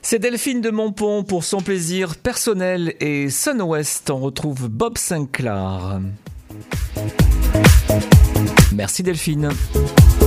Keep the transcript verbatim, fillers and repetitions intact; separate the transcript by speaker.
Speaker 1: C'est Delphine de Montpont pour son plaisir personnel et Sun West. On retrouve Bob Sinclair. Merci Delphine.